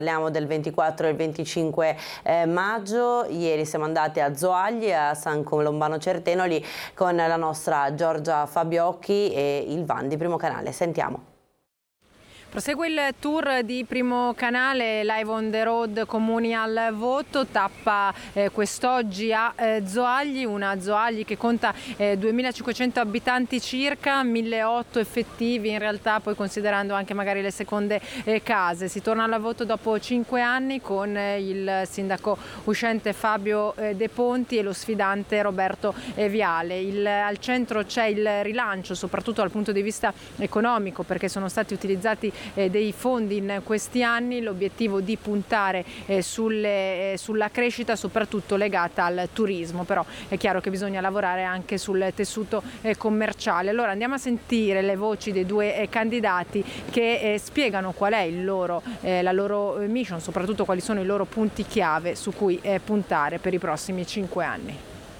Parliamo del 24 e il 25 maggio. Ieri siamo andati a Zoagli e a San Colombano Certenoli con la nostra Giorgia Fabiocchi e il Van di Primo Canale. Sentiamo. Prosegue il tour di Primo Canale, Live on the Road, comuni al voto, tappa quest'oggi a Zoagli, una Zoagli che conta 2500 abitanti circa, 1800 effettivi in realtà, poi considerando anche magari le seconde case. Si torna al voto dopo 5 anni con il sindaco uscente Fabio De Ponti e lo sfidante Roberto Viale. Al centro c'è il rilancio, soprattutto dal punto di vista economico, perché sono stati utilizzati dei fondi in questi anni, l'obiettivo di puntare sulla crescita soprattutto legata al turismo, però è chiaro che bisogna lavorare anche sul tessuto commerciale. Allora andiamo a sentire le voci dei due candidati che spiegano qual è la loro mission, soprattutto quali sono i loro punti chiave su cui puntare per i prossimi 5 anni.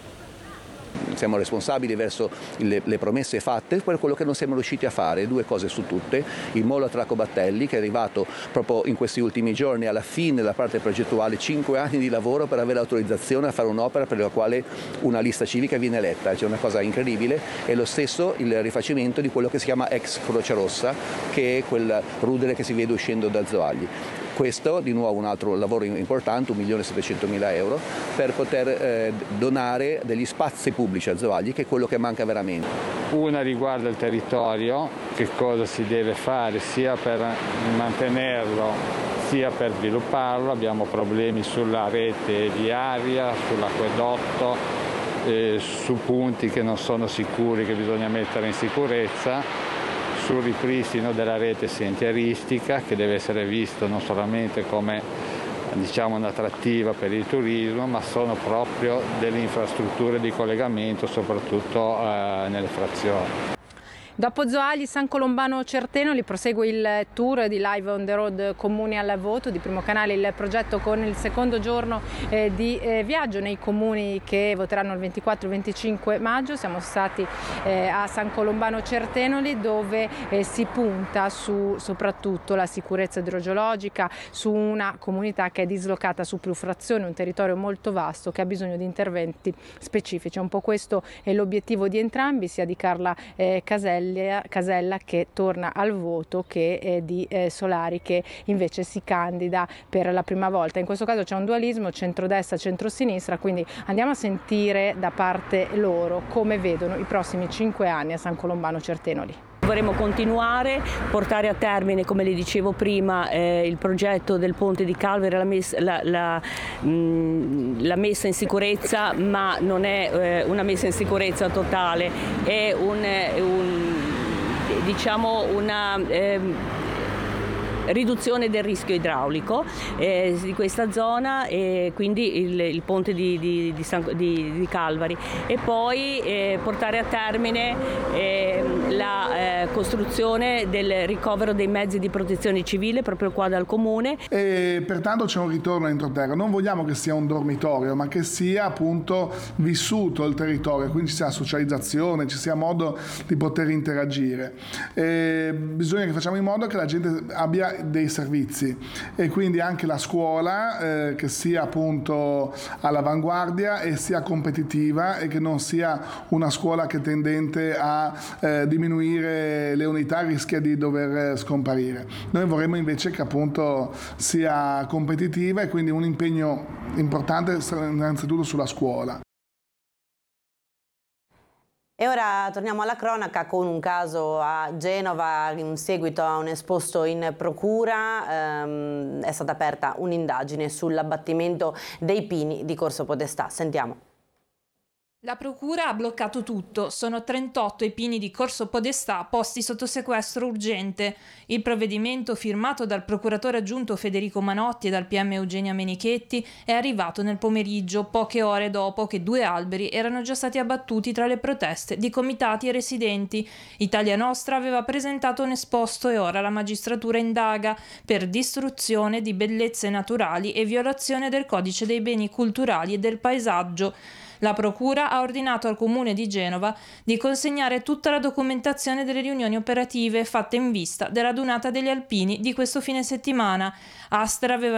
Siamo responsabili verso le promesse fatte per quello che non siamo riusciti a fare, 2 cose su tutte: il molo a Traco Battelli, che è arrivato proprio in questi ultimi giorni alla fine della parte progettuale, 5 anni di lavoro per avere l'autorizzazione a fare un'opera per la quale una lista civica viene eletta, c'è una cosa incredibile, e lo stesso il rifacimento di quello che si chiama ex Croce Rossa, che è quel rudere che si vede uscendo da Zoagli. Questo di nuovo un altro lavoro importante, 1.700.000 euro, per poter donare degli spazi pubblici a Zoagli, che è quello che manca veramente. Una riguarda il territorio, che cosa si deve fare sia per mantenerlo sia per svilupparlo. Abbiamo problemi sulla rete viaria, sull'acquedotto, su punti che non sono sicuri, che bisogna mettere in sicurezza, sul ripristino della rete sentieristica, che deve essere visto non solamente come un'attrattiva per il turismo, ma sono proprio delle infrastrutture di collegamento, soprattutto nelle frazioni. Dopo Zoagli, San Colombano Certenoli prosegue il tour di Live on the Road, comuni al voto di Primo Canale, il progetto con il secondo giorno di viaggio nei comuni che voteranno il 24 e il 25 maggio. Siamo stati a San Colombano Certenoli, dove si punta su soprattutto la sicurezza idrogeologica, su una comunità che è dislocata su più frazioni, un territorio molto vasto che ha bisogno di interventi specifici. Un po' questo è l'obiettivo di entrambi, sia di Carla Casella, che torna al voto, che di Solari, che invece si candida per la prima volta. In questo caso c'è un dualismo centrodestra, centrosinistra, quindi andiamo a sentire da parte loro come vedono i prossimi 5 anni a San Colombano Certenoli. Vorremmo continuare, portare a termine, come le dicevo prima, il progetto del ponte di Calvere, la messa in sicurezza, ma non è una messa in sicurezza totale, è una riduzione del rischio idraulico di questa zona, e quindi il ponte di Calvari, e poi portare a termine la costruzione del ricovero dei mezzi di protezione civile proprio qua dal comune. E pertanto c'è un ritorno all'entroterra. Non vogliamo che sia un dormitorio, ma che sia appunto vissuto il territorio, quindi ci sia socializzazione, ci sia modo di poter interagire. Bisogna che facciamo in modo che la gente abbia dei servizi, e quindi anche la scuola che sia appunto all'avanguardia e sia competitiva, e che non sia una scuola che è tendente a diminuire le unità, rischia di dover scomparire. Noi vorremmo invece che appunto sia competitiva, e quindi un impegno importante innanzitutto sulla scuola. E ora torniamo alla cronaca con un caso a Genova. In seguito a un esposto in procura è stata aperta un'indagine sull'abbattimento dei pini di Corso Podestà. Sentiamo. La procura ha bloccato tutto, sono 38 i pini di Corso Podestà posti sotto sequestro urgente. Il provvedimento, firmato dal procuratore aggiunto Federico Manotti e dal PM Eugenia Menichetti, è arrivato nel pomeriggio, poche ore dopo che 2 alberi erano già stati abbattuti tra le proteste di comitati e residenti. Italia Nostra aveva presentato un esposto e ora la magistratura indaga per distruzione di bellezze naturali e violazione del codice dei beni culturali e del paesaggio. La Procura ha ordinato al Comune di Genova di consegnare tutta la documentazione delle riunioni operative fatte in vista della radunata degli alpini di questo fine settimana. Aster aveva